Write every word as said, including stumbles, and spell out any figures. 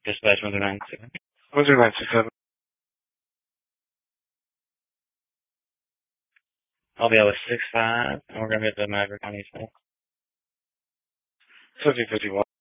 Dispatch one zero nine seven. one zero nine six seven. I'll be out with six five, and we're going to be at the Maverick on East Bay. seventeen fifty-one.